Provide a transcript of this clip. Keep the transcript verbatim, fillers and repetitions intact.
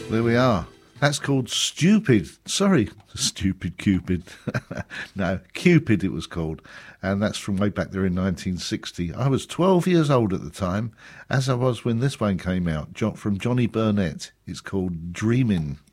There we are. That's called Stupid. Sorry, Stupid Cupid. No, Cupid it was called. And that's from way back there in nineteen sixty. I was twelve years old at the time, as I was when this one came out, from Johnny Burnett. It's called Dreamin'.